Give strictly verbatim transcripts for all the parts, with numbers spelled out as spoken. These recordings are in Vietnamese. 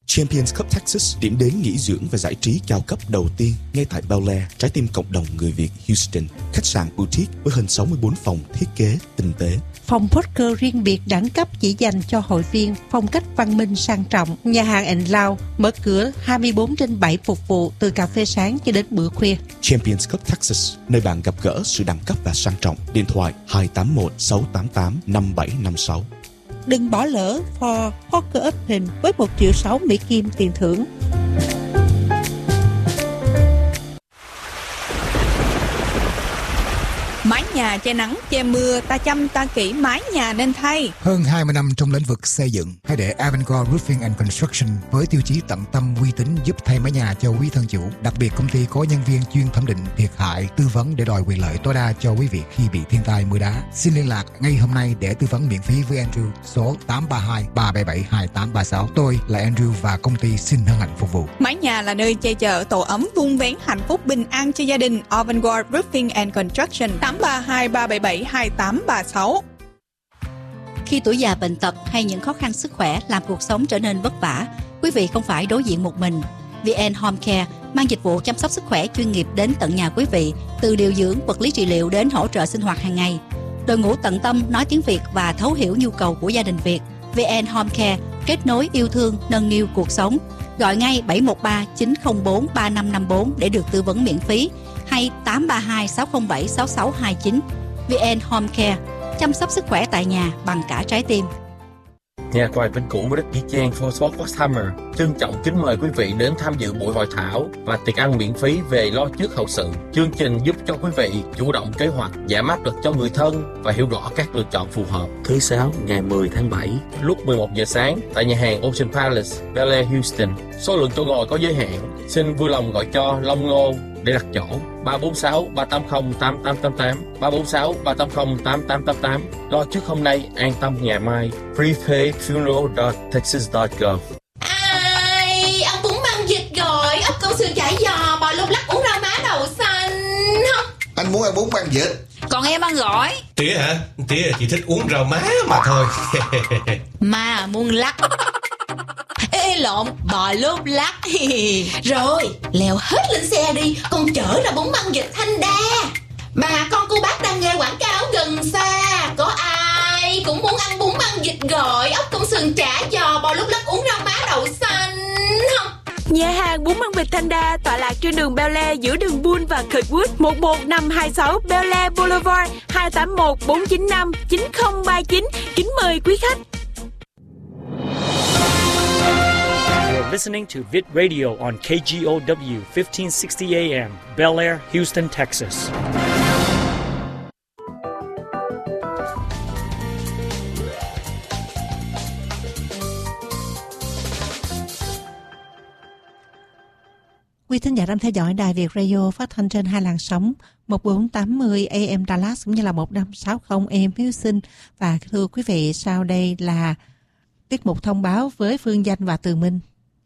Champions Cup Texas, điểm đến nghỉ dưỡng và giải trí cao cấp đầu tiên ngay tại Bel Air, trái tim cộng đồng người Việt Houston. Khách sạn boutique với hơn sáu mươi bốn phòng thiết kế tinh tế. Phòng poker riêng biệt đẳng cấp chỉ dành cho hội viên, phong cách văn minh sang trọng. Nhà hàng and Lounge mở cửa hai mươi bốn trên bảy phục vụ từ cà phê sáng cho đến bữa khuya. Champions Cup Texas, nơi bạn gặp gỡ sự đẳng cấp và sang trọng. Điện thoại hai tám một sáu tám tám năm bảy năm sáu. Đừng bỏ lỡ For Poker Open với một triệu sáu Mỹ Kim tiền thưởng. Mái nhà che nắng, che mưa, ta chăm ta kỹ mái nhà nên thay. Hơn hai mươi năm trong lĩnh vực xây dựng, hãy để Avantgarde Roofing and Construction với tiêu chí tận tâm uy tín giúp thay mái nhà cho quý thân chủ. Đặc biệt công ty có nhân viên chuyên thẩm định thiệt hại, tư vấn để đòi quyền lợi tối đa cho quý vị khi bị thiên tai mưa đá. Xin liên lạc ngay hôm nay để tư vấn miễn phí với Andrew số tám ba hai ba bảy bảy hai tám ba sáu. Tôi là Andrew và công ty xin hân hạnh phục vụ. Mái nhà là nơi che chở tổ ấm vun vén hạnh phúc bình an cho gia đình. Avantgarde Roofing and Construction tám ba hai ba bảy bảy hai tám ba sáu. Khi tuổi già bệnh tật hay những khó khăn sức khỏe làm cuộc sống trở nên vất vả, quý vị không phải đối diện một mình. vê en Home Care mang dịch vụ chăm sóc sức khỏe chuyên nghiệp đến tận nhà quý vị, từ điều dưỡng, vật lý trị liệu đến hỗ trợ sinh hoạt hàng ngày. Đội ngũ tận tâm nói tiếng Việt và thấu hiểu nhu cầu của gia đình Việt. vê en Home Care kết nối yêu thương, nâng niu cuộc sống. Gọi ngay bảy một ba chín không bốn ba năm năm bốn để được tư vấn miễn phí, hay tám ba hai sáu không bảy sáu sáu hai chín. vê en Home Care, chăm sóc sức khỏe tại nhà bằng cả trái tim. Nhà quài Vinh Cửu với đất Nghĩa Trang for Sport Summer trân trọng kính mời quý vị đến tham dự buổi hội thảo và tiệc ăn miễn phí về lo trước hậu sự. Chương trình giúp cho quý vị chủ động kế hoạch, giảm áp lực cho người thân và hiểu rõ các lựa chọn phù hợp. Thứ sáu ngày mười tháng bảy lúc mười một giờ sáng tại nhà hàng Ocean Palace, Bel Air, Houston. Số lượng chỗ ngồi có giới hạn. Xin vui lòng gọi cho Long Ngô để đặt chỗ. Ba bốn sáu ba tám không tám tám tám tám, ba bốn sáu ba tám không tám tám tám tám. Lo trước hôm nay, an tâm ngày mai. prepaid funeral dot texas dot gov. Ai, ông bún băng vịt rồi, ốc công sườn chả giò, bò lúc lắc uống rau má đậu xanh. Không. Anh muốn ăn bún băng vịt. Còn em ăn gỏi. Tía hả? Tía chỉ thích uống rau má mà thôi. Mà muốn lắc. Ê lộn, bò lúc lắc. Rồi, leo hết lên xe đi, con chở ra bún băng vịt Thanh Đa. Mà con cô bác đang nghe quảng cáo gần xa. Có ai cũng muốn ăn bún băng vịt gỏi, ốc công sườn chả giò, bò lúc lắc uống rau má đậu xanh không? Nhà hàng bún băng vịt Thanh Đa tọa lạc trên đường Bel Air giữa đường Bull và Kirkwood, một một năm hai sáu Bel Air Boulevard, hai tám một bốn chín năm chín không ba chín. Kính mời quý khách. You're listening to Vid Radio on K G O W fifteen sixty A M, Bel Air, Houston, Texas. Quý thính giả đang theo dõi Đài Việt Radio phát thanh trên hai làn sóng một bốn tám mươi A M Dallas cũng như là một năm sáu không A M Houston. Và thưa quý vị, sau đây là tiết mục thông báo với Phương Danh và Tường Minh.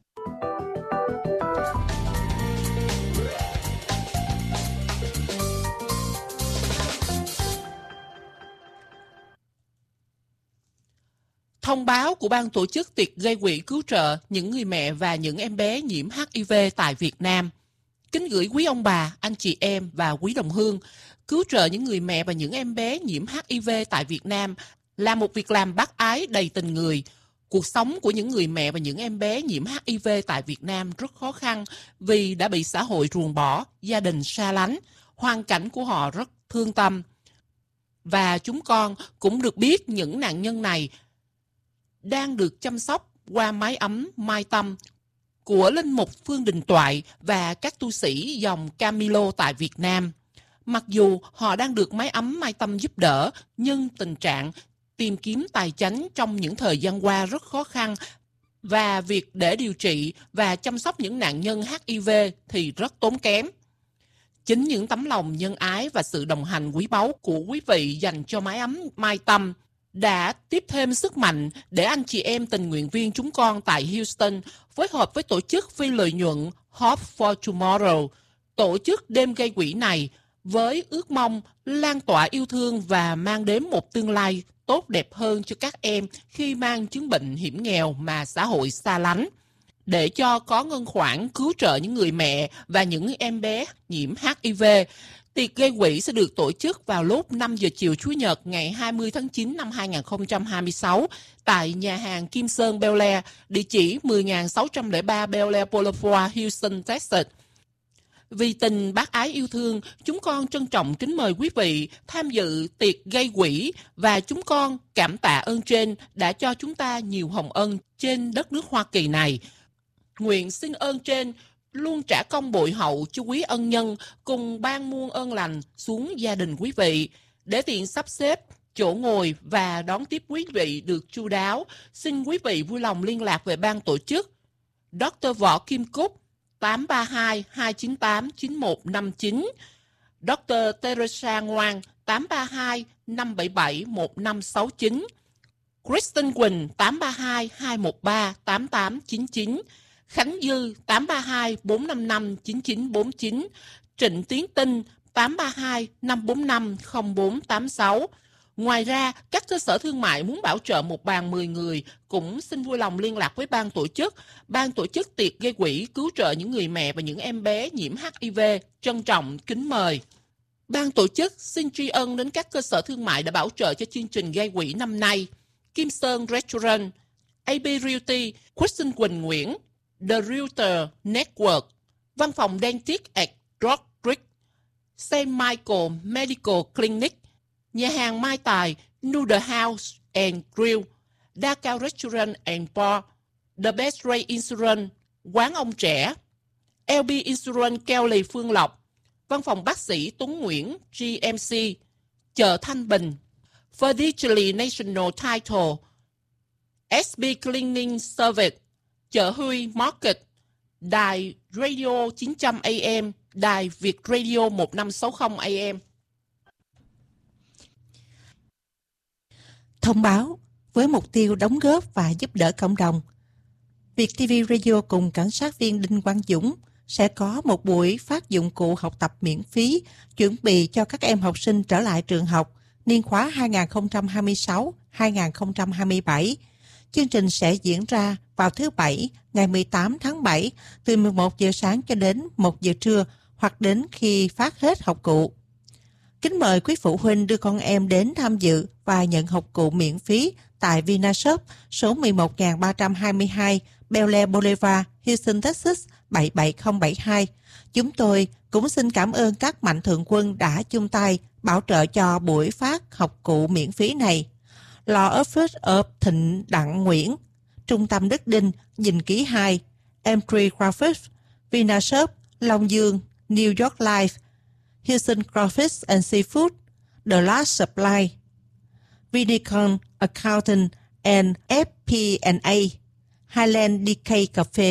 Thông báo của ban tổ chức tiệc gây quỹ cứu trợ những người mẹ và những em bé nhiễm H I V tại Việt Nam. Kính gửi quý ông bà, anh chị em và quý đồng hương, cứu trợ những người mẹ và những em bé nhiễm H I V tại Việt Nam là một việc làm bác ái đầy tình người. Cuộc sống của những người mẹ và những em bé nhiễm H I V tại Việt Nam rất khó khăn vì đã bị xã hội ruồng bỏ, gia đình xa lánh, hoàn cảnh của họ rất thương tâm. Và chúng con cũng được biết những nạn nhân này đang được chăm sóc qua mái ấm Mai Tâm của Linh Mục Phương Đình Toại và các tu sĩ dòng Camilo tại Việt Nam. Mặc dù họ đang được mái ấm Mai Tâm giúp đỡ, nhưng tình trạng tìm kiếm tài chánh trong những thời gian qua rất khó khăn và việc để điều trị và chăm sóc những nạn nhân H I V thì rất tốn kém. Chính những tấm lòng nhân ái và sự đồng hành quý báu của quý vị dành cho mái ấm Mai Tâm đã tiếp thêm sức mạnh để anh chị em tình nguyện viên chúng con tại Houston phối hợp với tổ chức phi lợi nhuận Hope for Tomorrow tổ chức đêm gây quỹ này với ước mong lan tỏa yêu thương và mang đến một tương lai tốt đẹp hơn cho các em khi mang chứng bệnh hiểm nghèo mà xã hội xa lánh. để cho có ngân khoản cứu trợ những người mẹ và những em bé nhiễm hát i vê. Tiệc gây quỹ sẽ được tổ chức vào lúc năm giờ chiều Chủ nhật ngày hai mươi tháng chín năm hai nghìn không trăm hai mươi sáu tại nhà hàng Kim Sơn Bel Air, địa chỉ mười nghìn sáu trăm lẻ ba Bel Air Boulevard, Houston, Texas. Vì tình bác ái yêu thương, chúng con trân trọng kính mời quý vị tham dự tiệc gây quỹ và chúng con cảm tạ ơn trên đã cho chúng ta nhiều hồng ân trên đất nước Hoa Kỳ này. Nguyện xin ơn trên luôn trả công bội hậu cho quý ân nhân cùng ban muôn ơn lành xuống gia đình quý vị. Để tiện sắp xếp chỗ ngồi và đón tiếp quý vị được chu đáo, xin quý vị vui lòng liên lạc về ban tổ chức. Doctor Võ Kim Cúc tám ba hai hai chín tám chín một năm chín, Doctor Teresa Ngoan tám ba hai năm bảy bảy một năm sáu chín, Kristen Quỳnh tám ba hai hai một ba tám tám chín chín, Khánh Dư tám ba hai bốn năm năm chín chín bốn chín, Trịnh Tiến Tinh tám ba hai năm bốn năm không bốn tám sáu. Ngoài ra, các cơ sở thương mại muốn bảo trợ một bàn mười người cũng xin vui lòng liên lạc với ban tổ chức. Ban tổ chức tiệc gây quỹ cứu trợ những người mẹ và những em bé nhiễm hát i vê. Trân trọng kính mời. Ban tổ chức xin tri ân đến các cơ sở thương mại đã bảo trợ cho chương trình gây quỹ năm nay: Kim Sơn Restaurant, a bê Realty, Kristen Quỳnh Nguyễn, The Realtor Network, Văn phòng Dentist at Rock Creek, Saint Michael Medical Clinic, nhà hàng Mai Tài, Noodle House and Grill, Đa Cao Restaurant and Bar, The Best Ray Insurance, Quán Ông Trẻ, lờ bê Insurance Kelly Phương Lộc, Văn phòng Bác sĩ Tuấn Nguyễn giê em xê, Chợ Thanh Bình, Fidelity National Title, ét bê Cleaning Service, Chợ Huy Market, Đài Radio chín trăm A M, Đài Việt Radio một năm sáu không A M. Thông báo với mục tiêu đóng góp và giúp đỡ cộng đồng, Việt ti vi Radio cùng cảnh sát viên Đinh Quang Dũng sẽ có một buổi phát dụng cụ học tập miễn phí chuẩn bị cho các em học sinh trở lại trường học niên khóa hai nghìn không trăm hai mươi sáu hai nghìn không trăm hai mươi bảy. Chương trình sẽ diễn ra vào thứ Bảy ngày mười tám tháng bảy từ mười một giờ sáng cho đến một giờ trưa hoặc đến khi phát hết học cụ. Kính mời quý phụ huynh đưa con em đến tham dự và nhận học cụ miễn phí tại Vinashop số mười một nghìn ba trăm hai mươi hai Bel Air Boulevard, Houston, Texas bảy bảy không bảy hai. Chúng tôi cũng xin cảm ơn các mạnh thường quân đã chung tay bảo trợ cho buổi phát học cụ miễn phí này. Lò Office of Thịnh Đặng Nguyễn, Trung tâm Đức Đinh, Dình Ký hai, Empire Graphics, Vinashop, Long Dương, New York Life, Houston Crawfish and Seafood, The Last Supply, Vinicon Accountant and ép pê and A, Highland đê ca Cafe.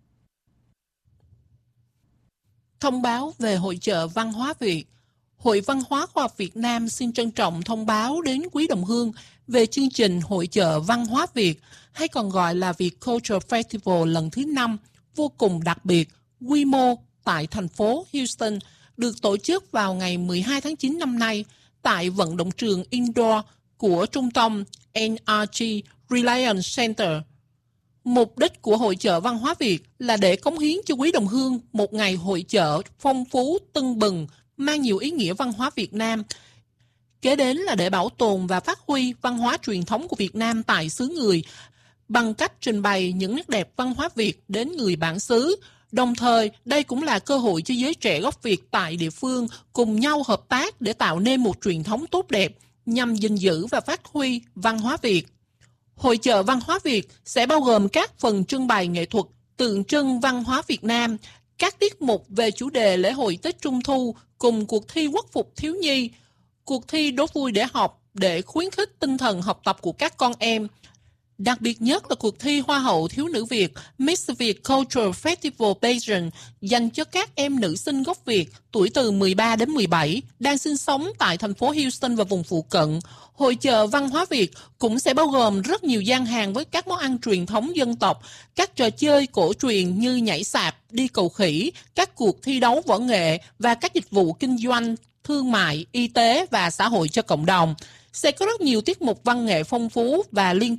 Thông báo về hội chợ văn hóa Việt. Hội Văn hóa Khoa học Việt Nam xin trân trọng thông báo đến quý đồng hương về chương trình Hội chợ Văn hóa Việt, hay còn gọi là Việt Culture Festival lần thứ năm, vô cùng đặc biệt, quy mô tại thành phố Houston, được tổ chức vào ngày mười hai tháng chín năm nay tại vận động trường indoor của trung tâm en rờ giê Reliance Center. Mục đích của Hội chợ Văn hóa Việt là để cống hiến cho quý đồng hương một ngày hội chợ phong phú, tưng bừng, mang nhiều ý nghĩa văn hóa Việt Nam. Kế đến là để bảo tồn và phát huy văn hóa truyền thống của Việt Nam tại xứ người bằng cách trình bày những nét đẹp văn hóa Việt đến người bản xứ. Đồng thời, đây cũng là cơ hội cho giới trẻ gốc Việt tại địa phương cùng nhau hợp tác để tạo nên một truyền thống tốt đẹp nhằm gìn giữ và phát huy văn hóa Việt. Hội chợ văn hóa Việt sẽ bao gồm các phần trưng bày nghệ thuật tượng trưng văn hóa Việt Nam, các tiết mục về chủ đề lễ hội Tết Trung Thu cùng cuộc thi quốc phục thiếu nhi, cuộc thi đố vui để học để khuyến khích tinh thần học tập của các con em. Đặc biệt nhất là cuộc thi Hoa hậu Thiếu nữ Việt Miss Việt Cultural Festival Pageant dành cho các em nữ sinh gốc Việt tuổi từ mười ba đến mười bảy đang sinh sống tại thành phố Houston và vùng phụ cận. Hội chợ văn hóa Việt cũng sẽ bao gồm rất nhiều gian hàng với các món ăn truyền thống dân tộc, các trò chơi cổ truyền như nhảy sạp, đi cầu khỉ, các cuộc thi đấu võ nghệ và các dịch vụ kinh doanh, thương mại, y tế và xã hội cho cộng đồng. Sẽ có rất nhiều tiết mục văn nghệ phong phú và liên tục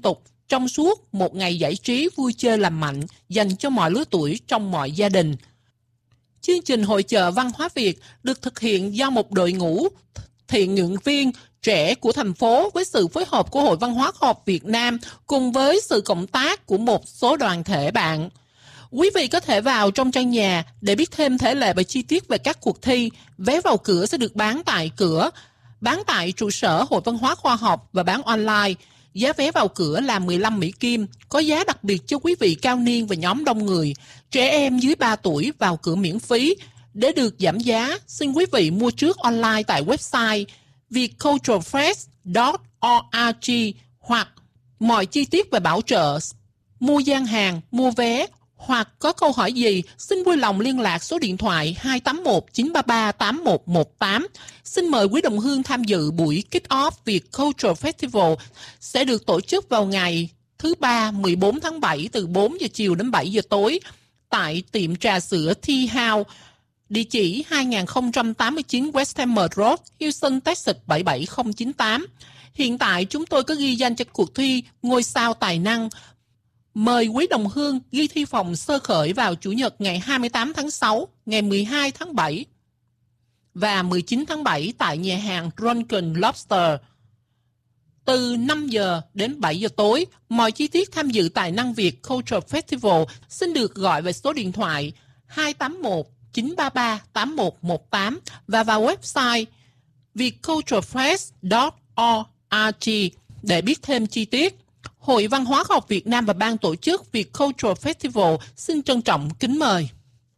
trong suốt một ngày giải trí vui chơi lành mạnh dành cho mọi lứa tuổi trong mọi gia đình. Chương trình hội chợ văn hóa Việt được thực hiện do một đội ngũ thiện nguyện viên trẻ của thành phố với sự phối hợp của Hội Văn hóa Khoa học Việt Nam cùng với sự cộng tác của một số đoàn thể bạn. Quý vị có thể vào trong trang nhà để biết thêm thể lệ và chi tiết về các cuộc thi. Vé vào cửa sẽ được bán tại cửa, bán tại trụ sở Hội Văn hóa Khoa học và bán online. Giá vé vào cửa là mười lăm Mỹ Kim, có giá đặc biệt cho quý vị cao niên và nhóm đông người. Trẻ em dưới ba tuổi vào cửa miễn phí. Để được giảm giá, xin quý vị mua trước online tại website vietculturalfest chấm org hoặc mọi chi tiết về bảo trợ, mua gian hàng, mua vé hoặc có câu hỏi gì, xin vui lòng liên lạc số điện thoại hai tám một chín ba ba tám một một tám. Xin mời quý đồng hương tham dự buổi kick-off Vietcultural Festival sẽ được tổ chức vào ngày thứ Ba mười bốn tháng bảy từ bốn giờ chiều đến bảy giờ tối tại tiệm trà sữa Tea House, địa chỉ hai nghìn không trăm tám mươi chín West Hammer Road, Houston, Texas bảy bảy không chín tám. Hiện tại chúng tôi có ghi danh cho cuộc thi Ngôi sao tài năng. Mời quý đồng hương ghi thi phòng sơ khởi vào Chủ nhật ngày hai mươi tám tháng sáu, ngày mười hai tháng bảy và mười chín tháng bảy tại nhà hàng Drunken Lobster từ năm giờ đến bảy giờ tối. Mọi chi tiết tham dự tài năng Việt Cultural Festival xin được gọi về số điện thoại hai tám một chín ba ba tám một một tám và vào website vietculturalfest chấm org để biết thêm chi tiết. Hội Văn hóa Khoa học Việt Nam và ban tổ chức Vietcultural Festival xin trân trọng kính mời.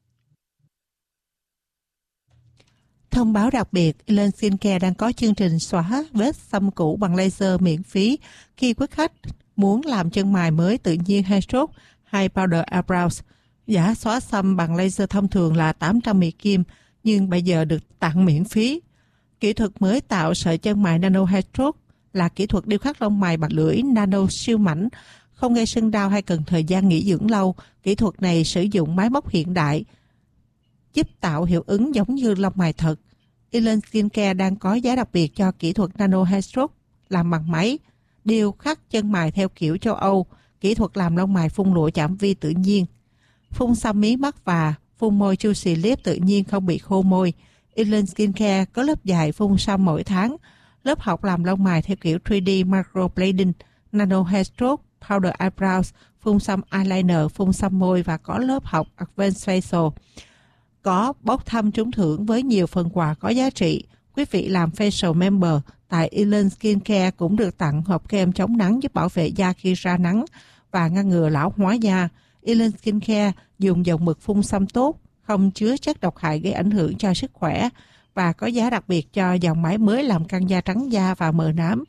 Thông báo đặc biệt, Elen Skincare đang có chương trình xóa vết xăm cũ bằng laser miễn phí khi quý khách muốn làm chân mày mới tự nhiên hay stroke hay powder eyebrows. Giá xóa xăm bằng laser thông thường là tám trăm Mỹ Kim, nhưng bây giờ được tặng miễn phí. Kỹ thuật mới tạo sợi chân mày nano hay stroke là kỹ thuật điêu khắc lông mày bằng lưỡi nano siêu mảnh, không gây sưng đau hay cần thời gian nghỉ dưỡng lâu. Kỹ thuật này sử dụng máy móc hiện đại, giúp tạo hiệu ứng giống như lông mày thật. Elen Skincare đang có giá đặc biệt cho kỹ thuật nano hair stroke làm bằng máy, điêu khắc chân mày theo kiểu châu Âu, kỹ thuật làm lông mày phun lụa chạm vi tự nhiên, phun xăm mí mắt và phun môi juicy lip tự nhiên không bị khô môi. Elen Skincare có lớp dài phun xăm mỗi tháng, lớp học làm lông mày theo kiểu ba D microblading, nano hair stroke, powder eyebrows, phun xăm eyeliner, phun xăm môi và có lớp học advanced facial. Có bốc thăm trúng thưởng với nhiều phần quà có giá trị. Quý vị làm facial member tại Elen Skincare cũng được tặng hộp kem chống nắng giúp bảo vệ da khi ra nắng và ngăn ngừa lão hóa da. Elen Skincare dùng dòng mực phun xăm tốt, không chứa chất độc hại gây ảnh hưởng cho sức khỏe và có giá đặc biệt cho dòng máy mới làm căng da trắng da và mờ nám,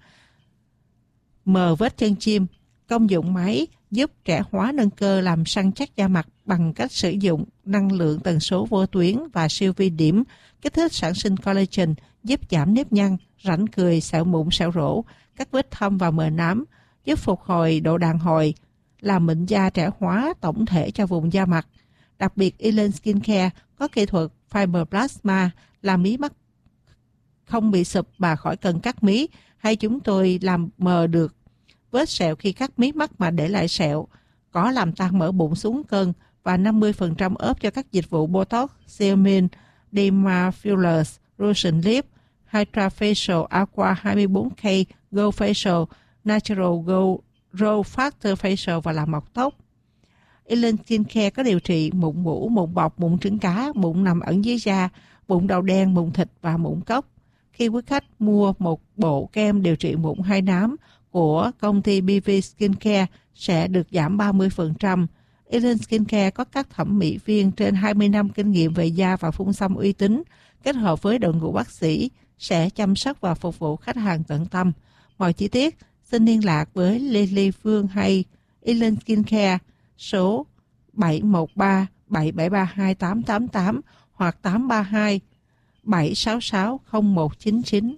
mờ vết chân chim. Công dụng máy giúp trẻ hóa nâng cơ, làm săn chắc da mặt bằng cách sử dụng năng lượng tần số vô tuyến và siêu vi điểm, kích thích sản sinh collagen, giúp giảm nếp nhăn, rãnh cười, sẹo mụn, sẹo rỗ, các vết thâm và mờ nám, giúp phục hồi độ đàn hồi, làm mịn da, trẻ hóa tổng thể cho vùng da mặt. Đặc biệt, Elen Skincare có kỹ thuật Fiberplasma làm mí mắt không bị sụp và khỏi cần cắt mí, hay chúng tôi làm mờ được vết sẹo khi cắt mí mắt mà để lại sẹo, có làm tăng mỡ bụng xuống cân và năm mươi phần trăm off cho các dịch vụ Botox, Xeomin, Derma Fillers, Russian Lip, Hydra Facial, Aqua hai mươi bốn K, Go Facial, Natural Go, Grow Factor Facial và làm mọc tóc. Elen Skincare có điều trị mụn mủ, mụn bọc, mụn trứng cá, mụn nằm ẩn dưới da, mụn đầu đen, mụn thịt và mụn cốc. Khi quý khách mua một bộ kem điều trị mụn hay nám của công ty bê vê Skincare sẽ được giảm ba mươi phần trăm. Elen Skincare có các thẩm mỹ viên trên hai mươi năm kinh nghiệm về da và phun xăm uy tín, kết hợp với đội ngũ bác sĩ sẽ chăm sóc và phục vụ khách hàng tận tâm. Mọi chi tiết xin liên lạc với Lily Phương hay Elen Skincare số bảy một ba bảy bảy ba hai tám tám tám hoặc tám ba hai bảy sáu sáu không một chín chín.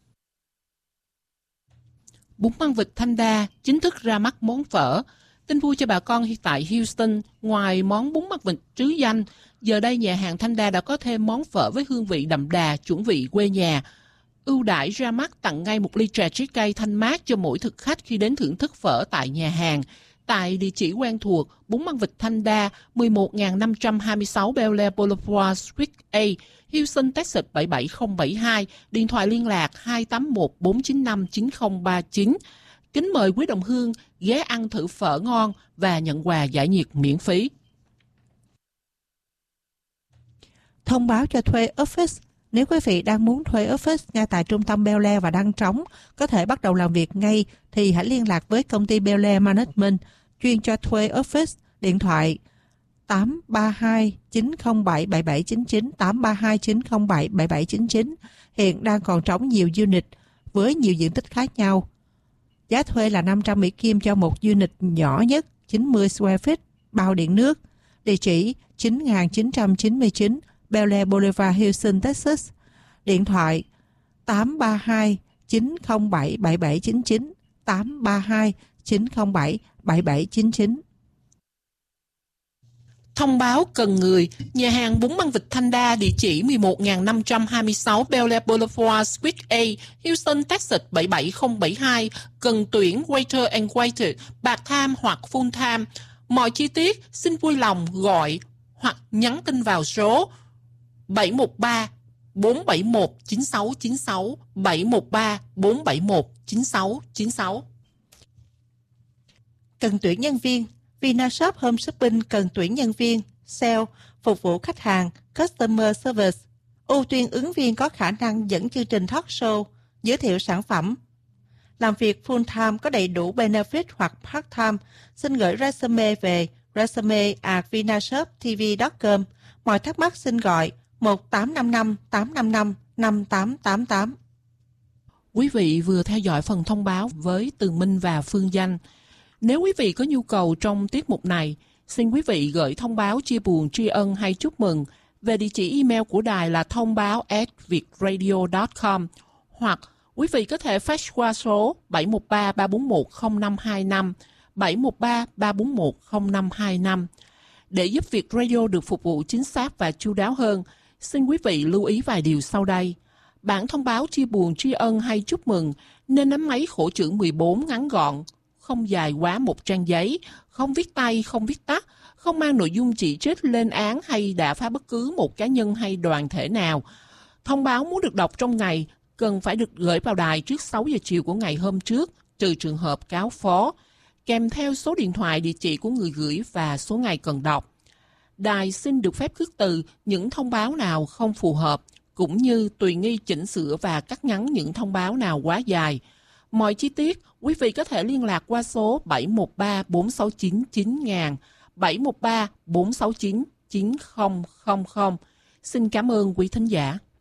Bún măng vịt Thanh Đa chính thức ra mắt món phở. Tin vui cho bà con tại Houston, ngoài món bún măng vịt trứ danh, giờ đây nhà hàng Thanh Đa đã có thêm món phở với hương vị đậm đà, chuẩn vị quê nhà. ưu đãi ra mắt tặng ngay một ly trà trái cây thanh mát cho mỗi thực khách khi đến thưởng thức phở tại nhà hàng. Tại địa chỉ quen thuộc, bún măng vịt Thanh Đa, mười một nghìn năm trăm hai mươi sáu Bel Air Boulevard, Suite A, Houston, Texas bảy bảy không bảy hai, điện thoại liên lạc hai tám một bốn chín năm chín không ba chín. Kính mời quý đồng hương ghé ăn thử phở ngon và nhận quà giải nhiệt miễn phí. Thông báo cho thuê office. Nếu quý vị đang muốn thuê office ngay tại trung tâm Bel Air và đang trống, có thể bắt đầu làm việc ngay, thì hãy liên lạc với công ty Bel Air Management, chuyên cho thuê office, điện thoại tám ba hai chín không bảy bảy bảy chín chín, tám ba hai chín không bảy bảy bảy chín chín. Hiện đang còn trống nhiều unit với nhiều diện tích khác nhau. Giá thuê là năm trăm Mỹ Kim cho một unit nhỏ nhất, chín mươi square feet, bao điện nước. Địa chỉ chín nghìn chín trăm chín mươi chín Bel Air Boulevard, Houston, Texas. Điện thoại tám ba hai chín không bảy bảy bảy chín chín, tám ba hai chín không bảy bảy bảy chín chín. Thông báo cần người, nhà hàng bún măng vịt Thanh Đa, địa chỉ mười một nghìn năm trăm hai mươi sáu Bel Air Boulevard, Suite A, Houston, Texas bảy bảy không bảy hai, cần tuyển waiter and waiter, part-time hoặc full-time. Mọi chi tiết xin vui lòng gọi hoặc nhắn tin vào số bảy một ba bốn bảy một chín sáu chín sáu, bảy một ba bốn bảy một chín sáu chín sáu. Cần tuyển nhân viên, Vinashop Home Shopping cần tuyển nhân viên, sale, phục vụ khách hàng, customer service, ưu tiên ứng viên có khả năng dẫn chương trình talk show, giới thiệu sản phẩm. Làm việc full time có đầy đủ benefit hoặc part time, xin gửi resume về resume at vinashop t v chấm com. Mọi thắc mắc xin gọi một tám năm năm tám năm năm năm tám tám tám. Quý vị vừa theo dõi phần thông báo với Tường Minh và Phương Danh. Nếu quý vị có nhu cầu trong tiết mục này, xin quý vị gửi thông báo chia buồn, tri ân hay chúc mừng về địa chỉ email của đài là thông báo at vietradio chấm com, hoặc quý vị có thể fax qua số bảy một ba ba bốn một không năm hai năm, bảy một ba ba bốn một không năm hai năm. Để giúp Việt Radio được phục vụ chính xác và chu đáo hơn, xin quý vị lưu ý vài điều sau đây. Bản thông báo chia buồn, tri ân hay chúc mừng nên nắm máy khổ chữ mười bốn ngắn gọn, không dài quá một trang giấy, không viết tay, không viết tắt, không mang nội dung chỉ trích, lên án hay đả phá bất cứ một cá nhân hay đoàn thể nào. Thông báo muốn được đọc trong ngày cần phải được gửi vào đài trước sáu giờ chiều của ngày hôm trước, trừ trường hợp cáo phó, kèm theo số điện thoại, địa chỉ của người gửi và số ngày cần đọc. Đài xin được phép khước từ những thông báo nào không phù hợp, cũng như tùy nghi chỉnh sửa và cắt ngắn những thông báo nào quá dài. Mọi chi tiết, quý vị có thể liên lạc qua số bảy một ba bốn sáu chín chín nghìn, bảy một ba bốn sáu chín chín không không không. Xin cảm ơn quý thính giả.